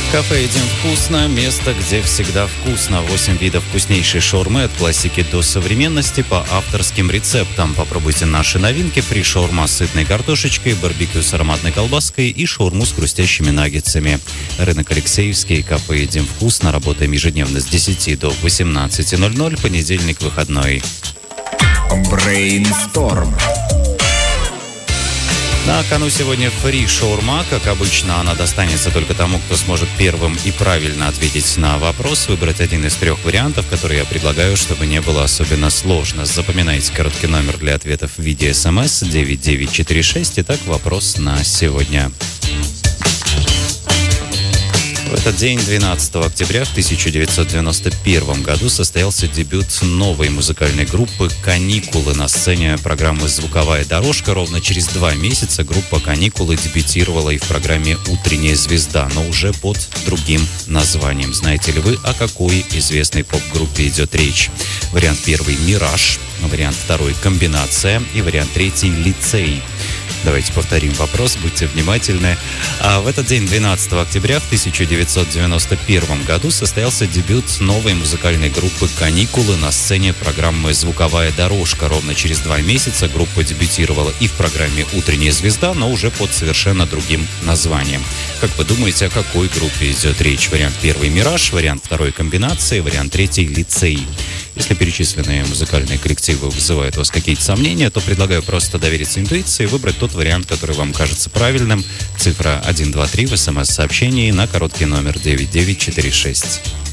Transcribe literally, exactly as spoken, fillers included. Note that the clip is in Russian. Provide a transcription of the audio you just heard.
Кафе «Едим вкусно» – место, где всегда вкусно. Восемь видов вкуснейшей шаурмы от классики до современности по авторским рецептам. Попробуйте наши новинки: фри шаурма с сытной картошечкой, барбекю с ароматной колбаской и шаурму с хрустящими наггетсами. Рынок Алексеевский, кафе «Едим вкусно». Работаем ежедневно с десяти до восемнадцати ноль-ноль, понедельник, выходной. Брейнсторм. На кону сегодня фри шаурма. Как обычно, она достанется только тому, кто сможет первым и правильно ответить на вопрос, выбрать один из трех вариантов, которые я предлагаю, чтобы не было особенно сложно. Запоминайте короткий номер для ответов в виде смс девять девять четыре шесть. Итак, вопрос на сегодня. В этот день, двенадцатого октября в тысяча девятьсот девяносто первом году, состоялся дебют новой музыкальной группы «Каникулы» на сцене программы «Звуковая дорожка». Ровно через два месяца группа «Каникулы» дебютировала и в программе «Утренняя звезда», но уже под другим названием. Знаете ли вы, о какой известной поп-группе идет речь? Вариант первый – «Мираж», вариант второй – «Комбинация» и вариант третий – «Лицей». Давайте повторим вопрос, будьте внимательны. А в этот день, двенадцатого октября в тысяча девятьсот девяносто первом году, состоялся дебют новой музыкальной группы «Каникулы» на сцене программы «Звуковая дорожка». Ровно через два месяца группа дебютировала и в программе «Утренняя звезда», но уже под совершенно другим названием. Как вы думаете, о какой группе идет речь? Вариант первый – «Мираж», вариант второй – «Комбинация», вариант третий – «Лицей». Если перечисленные музыкальные коллективы вызывают у вас какие-то сомнения, то предлагаю просто довериться интуиции и выбрать тот вариант, который вам кажется правильным. Цифра один два три в смс-сообщении на короткий номер девять девять четыре шесть.